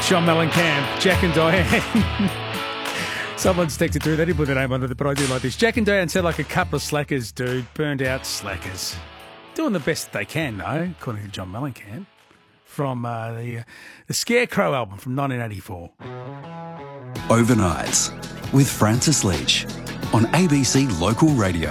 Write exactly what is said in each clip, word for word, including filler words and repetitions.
John Mellencamp, Jack and Diane. Someone's texted through, they didn't put the name on it, but I do like this. Jack and Diane sound like a couple of slackers, dude. Burned out slackers. Doing the best they can, though, according to John Mellencamp, from uh, the, uh, the Scarecrow album from nineteen eighty-four. Overnights with Francis Leach on A B C Local Radio.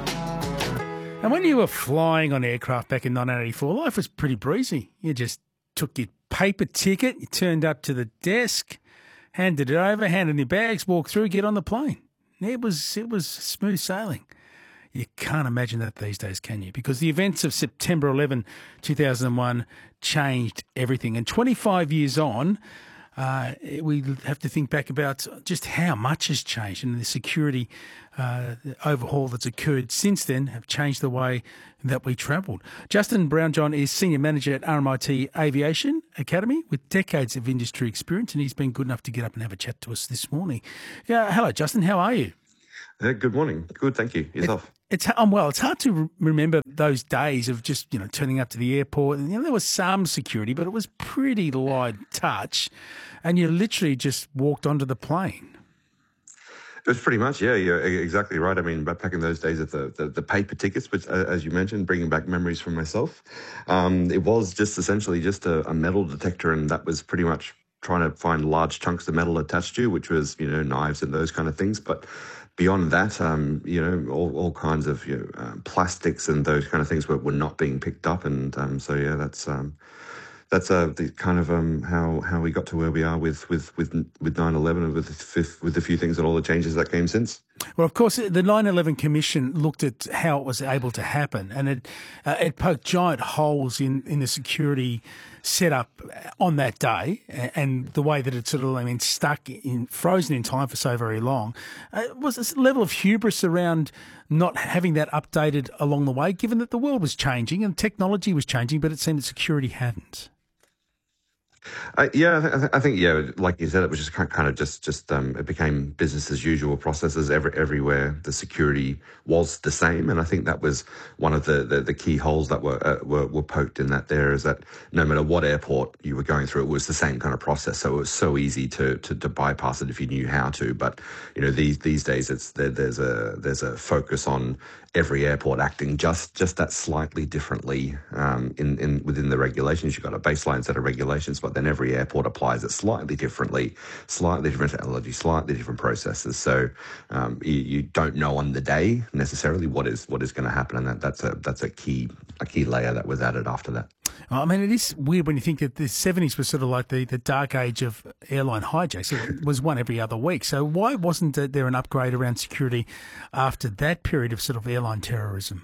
And when you were flying on aircraft back in nineteen eighty-four, life was pretty breezy. You just took your paper ticket, you turned up to the desk, handed it over, handed in your bags, walked through, get on the plane. It was it was smooth sailing. You can't imagine that these days, can you? Because the events of September eleventh, two thousand one changed everything. And twenty-five years on, uh, we have to think back about just how much has changed, and the security uh, overhaul that's occurred since then have changed the way that we travelled. Justin Brownjohn is Senior Manager at R M I T Aviation Academy with decades of industry experience, and he's been good enough to get up and have a chat to us this morning. Yeah, hello, Justin. How are you? Uh, good morning. Good, thank you. Yourself? It, it's um, well. It's hard to re- remember those days of just you know turning up to the airport, and you know there was some security, but it was pretty light touch, and you literally just walked onto the plane. It was pretty much, yeah, you're exactly right. I mean, back in those days of the, the, the paper tickets, which, uh, as you mentioned, bringing back memories from myself, um, it was just essentially just a, a metal detector, and that was pretty much trying to find large chunks of metal attached to, which was, you know, knives and those kind of things. But beyond that, um, you know, all, all kinds of you know, um, plastics and those kind of things were, were not being picked up. And um, so, yeah, that's... Um, That's uh, the kind of um, how how we got to where we are with with with with nine eleven and with the, with the few things and all the changes that came since. Well, of course, the nine eleven Commission looked at how it was able to happen, and it uh, it poked giant holes in, in the security setup on that day, and the way that it sort of I mean stuck in frozen in time for so very long. Uh, was this level of hubris around not having that updated along the way, given that the world was changing and technology was changing, but it seemed that security hadn't. Uh, yeah, I, th- I think yeah, like you said, it was just kind of just just um, it became business as usual processes every, everywhere. The security was the same, and I think that was one of the, the, the key holes that were, uh, were were poked in that. There is that no matter what airport you were going through, it was the same kind of process. So it was so easy to to, to bypass it if you knew how to. But you know these these days, it's there, there's a there's a focus on every airport acting just just that slightly differently um, in in within the regulations. You've got a baseline set of regulations, but then every airport applies it slightly differently, slightly different technology, slightly different processes. So um, you, you don't know on the day necessarily what is what is going to happen, and that, that's a that's a key a key layer that was added after that. I mean, it is weird when you think that the seventies was sort of like the, the dark age of airline hijacks. It was one every other week. So why wasn't there an upgrade around security after that period of sort of airline terrorism?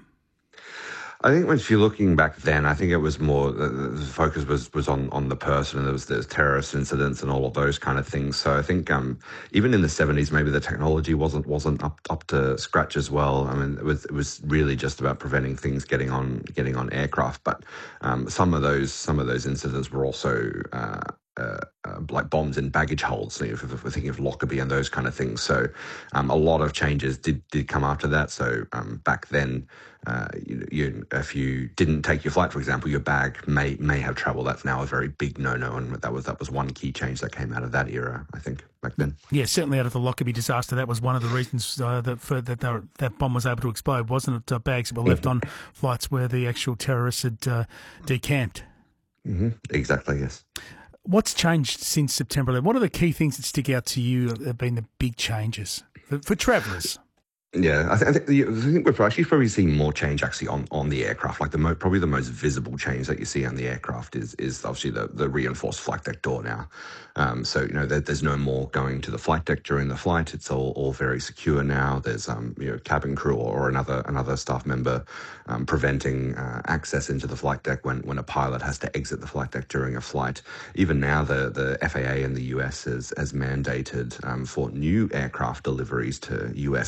I think once you're looking back then, I think it was more, the, the focus was, was on, on the person, and there was there's terrorist incidents and all of those kind of things. So I think um, even in the seventies, maybe the technology wasn't wasn't up up to scratch as well. I mean, it was it was really just about preventing things getting on getting on aircraft. But um, some of those some of those incidents were also uh, Uh, uh, like bombs in baggage holds, you know, if, if we're thinking of Lockerbie and those kind of things. So um, a lot of changes did did come after that. So um, back then, uh, you, you, if you didn't take your flight, for example, your bag may may have trouble. That's now a very big no-no, and that was that was one key change that came out of that era, I think, back then. Yeah, certainly out of the Lockerbie disaster, that was one of the reasons uh, that for, that they were, that bomb was able to explode, wasn't it? Uh, bags that were left on flights where the actual terrorists had uh, decamped. Mm-hmm. Exactly, yes. What's changed since September eleventh? What are the key things that stick out to you that have been the big changes for, for travellers? Yeah, I, th- I, think the, I think we're actually probably seeing more change actually on, on the aircraft. Like the mo- probably the most visible change that you see on the aircraft is is obviously the, the reinforced flight deck door now. Um, so you know there, there's no more going to the flight deck during the flight. It's all, all very secure now. There's um you know cabin crew or another another staff member um, preventing uh, access into the flight deck when, when a pilot has to exit the flight deck during a flight. Even now the, the F A A in the U S has has mandated um, for new aircraft deliveries to U S carriers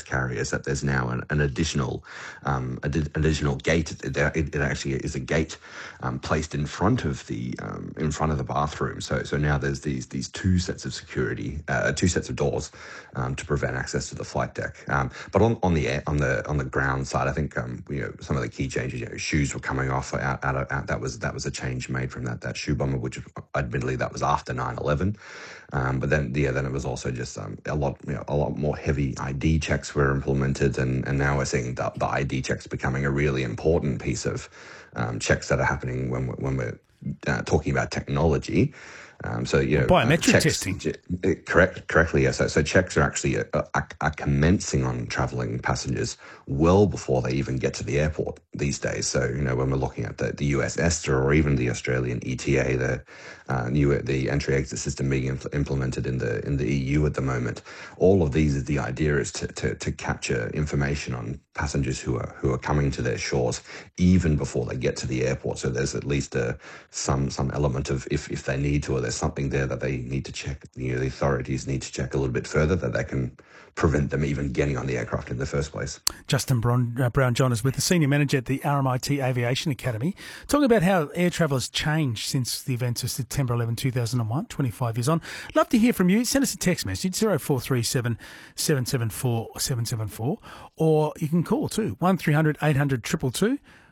notice that there's now an, an additional um, an additional gate. It, it actually is a gate um, placed in front of the um, in front of the bathroom. So so now there's these these two sets of security, uh, two sets of doors um, to prevent access to the flight deck. Um, but on, on the air, on the on the ground side, I think um, you know some of the key changes. You know, shoes were coming off out, out, of, out. That was that was a change made from that that shoe bomber, which admittedly that was after nine eleven. Um, but then yeah, then it was also just um, a lot you know, a lot more heavy I D checks were implemented, and, and now we're seeing the, the I D checks becoming a really important piece of um, checks that are happening when we're, when we're uh, talking about technology. Um, so you know, biometric uh, checks, testing. uh, correct, correctly. Yeah. So, so checks are actually uh, are, are commencing on travelling passengers well before they even get to the airport these days. So you know, when we're looking at the, the U S ESTA or even the Australian E T A, the uh, new the entry exit system being impl- implemented in the in the E U at the moment, all of these, the idea is to, to to capture information on passengers who are who are coming to their shores even before they get to the airport. So there's at least a some some element of if if they need to, or there's something there that they need to check, you know, the authorities need to check a little bit further, that they can prevent them even getting on the aircraft in the first place. Justin Brown, uh, Brown-John is with the Senior Manager at the R M I T Aviation Academy, talking about how air travel has changed since the events of September eleventh, two thousand one, twenty-five years on. Love to hear from you. Send us a text message, zero four three seven, seven seven four, seven seven four, or you can call too, one three hundred, eight hundred, two two two.